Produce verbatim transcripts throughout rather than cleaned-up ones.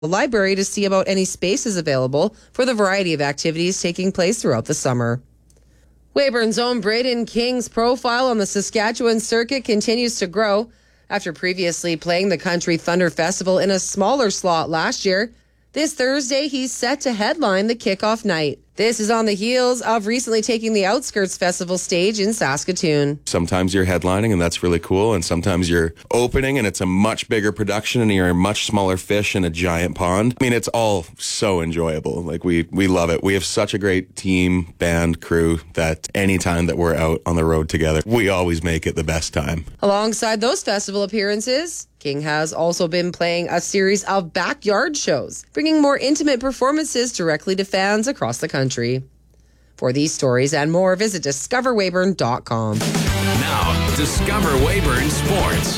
the library to see about any spaces available for the variety of activities taking place throughout the summer. Weyburn's own Braden King's profile on the Saskatchewan circuit continues to grow. After previously playing the Country Thunder Festival in a smaller slot last year, this Thursday he's set to headline the kickoff night. This is on the heels of recently taking the Outskirts Festival stage in Saskatoon. Sometimes you're headlining, and that's really cool, and sometimes you're opening, and it's a much bigger production, and you're a much smaller fish in a giant pond. I mean, it's all so enjoyable. Like, we, we love it. We have such a great team, band, crew, that anytime that we're out on the road together, we always make it the best time. Alongside those festival appearances, King has also been playing a series of backyard shows, bringing more intimate performances directly to fans across the country. For these stories and more, visit discover weyburn dot com. Now, Discover Weyburn Sports.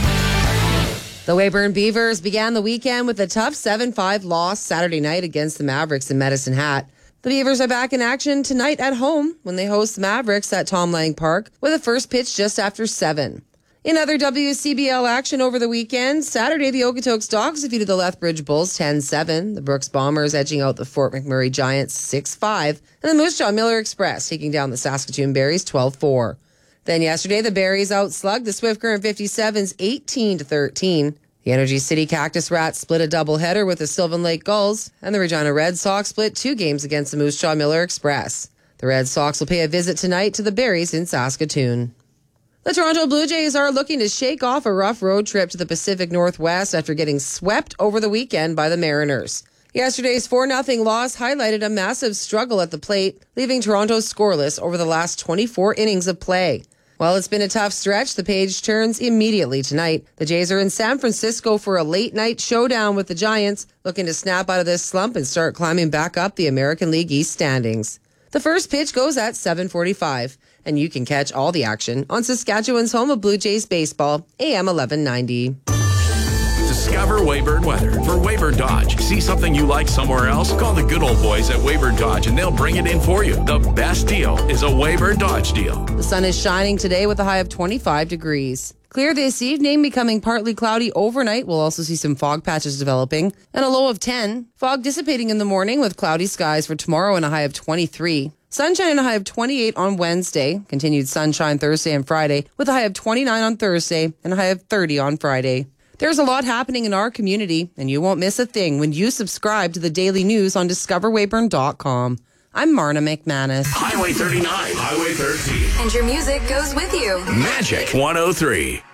The Weyburn Beavers began the weekend with a tough seven five loss Saturday night against the Mavericks in Medicine Hat. The Beavers are back in action tonight at home when they host the Mavericks at Tom Lang Park with a first pitch just after seven. In other W C B L action over the weekend, Saturday the Okotoks Dogs defeated the Lethbridge Bulls ten seven, the Brooks Bombers edging out the Fort McMurray Giants six five, and the Moose Jaw Miller Express taking down the Saskatoon Berries twelve four. Then yesterday, the Berries outslugged the Swift Current fifty-sevens eighteen to thirteen. The Energy City Cactus Rats split a doubleheader with the Sylvan Lake Gulls, and the Regina Red Sox split two games against the Moose Jaw Miller Express. The Red Sox will pay a visit tonight to the Berries in Saskatoon. The Toronto Blue Jays are looking to shake off a rough road trip to the Pacific Northwest after getting swept over the weekend by the Mariners. Yesterday's four nothing loss highlighted a massive struggle at the plate, leaving Toronto scoreless over the last twenty-four innings of play. While it's been a tough stretch, the page turns immediately tonight. The Jays are in San Francisco for a late-night showdown with the Giants, looking to snap out of this slump and start climbing back up the American League East standings. The first pitch goes at seven forty-five, and you can catch all the action on Saskatchewan's home of Blue Jays baseball, A M eleven ninety. Discover Weyburn weather for Weyburn Dodge. See something you like somewhere else? Call the good old boys at Weyburn Dodge and they'll bring it in for you. The best deal is a Weyburn Dodge deal. The sun is shining today with a high of twenty-five degrees. Clear this evening, becoming partly cloudy overnight. We'll also see some fog patches developing and a low of ten. Fog dissipating in the morning with cloudy skies for tomorrow and a high of twenty-three. Sunshine and a high of twenty-eight on Wednesday. Continued sunshine Thursday and Friday with a high of twenty-nine on Thursday and a high of thirty on Friday. There's a lot happening in our community, and you won't miss a thing when you subscribe to the daily news on discover weyburn dot com. I'm Marna McManus. Highway thirty-nine, Highway thirteen. And your music goes with you. Magic one oh three.